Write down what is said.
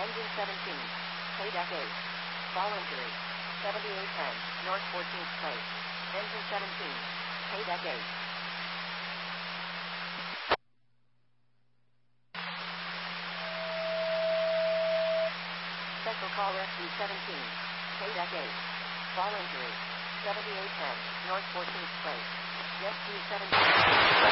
Engine 17. Paydeck 8. Fall injury. 7810, North 14th Place. Engine 17. Paydeck 8. Special call Rescue 17. Paydeck 8. Fall injury. 7810, North 14th Place. Rescue 17.